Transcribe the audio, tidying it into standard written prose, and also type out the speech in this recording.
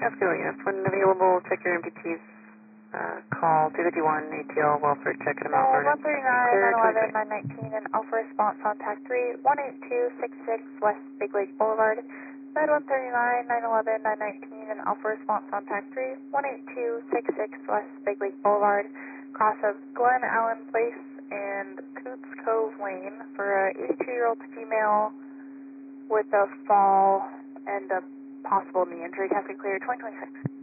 Absolutely, yes. When available, check your MPTs. Call 251 ATL Welfare, check them out. 139, 911, 919, and Alpha Response on TAC 3, 18266 West Big Lake Boulevard. Med 139, 911, 919, and Alpha Response on TAC 3, 18266 West Big Lake Boulevard. Cross of Glen Allen Place and Coots Cove Lane for a 82-year-old female with a fall and a possible knee injury. Has been cleared 2026.